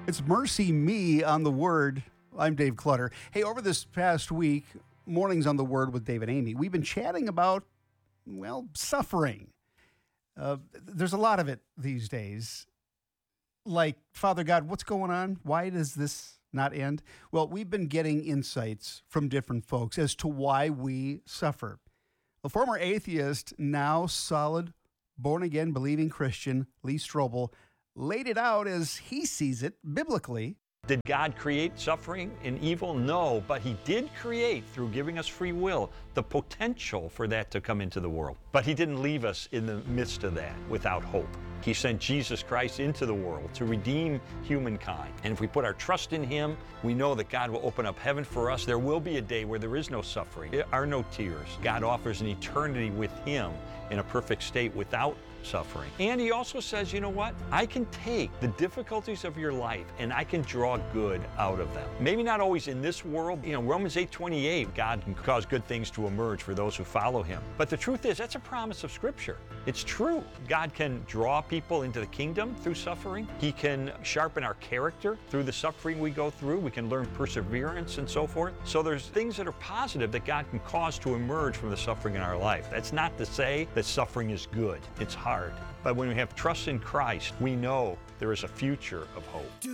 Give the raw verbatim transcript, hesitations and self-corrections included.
It's Mercy Me on the Word. I'm Dave Clutter. Hey, over this past week, Mornings on the Word with Dave and Amy, we've been chatting about, well, suffering. Uh, there's a lot of it these days. Like, Father God, what's going on? Why does this not end? Well, we've been getting insights from different folks as to why we suffer. A former atheist, now solid, born-again, believing Christian, Lee Strobel, laid it out as he sees it biblically. Did God create suffering and evil? No, but He did create, through giving us free will, the potential for that to come into the world. But He didn't leave us in the midst of that without hope. He sent Jesus Christ into the world to redeem humankind. And if we put our trust in Him, we know that God will open up heaven for us. There will be a day where there is no suffering, there are no tears. God offers an eternity with Him in a perfect state without suffering. And He also says, you know what? I can take the difficulties of your life and I can draw good out of them. Maybe not always in this world. You know, Romans eight twenty-eight, God can cause good things to emerge for those who follow Him. But the truth is, that's a promise of Scripture. It's true. God can draw people into the kingdom through suffering. He can sharpen our character through the suffering we go through. We can learn perseverance and so forth. So there's things that are positive that God can cause to emerge from the suffering in our life. That's not to say that suffering is good. It's hard. But when we have trust in Christ, we know there is a future of hope.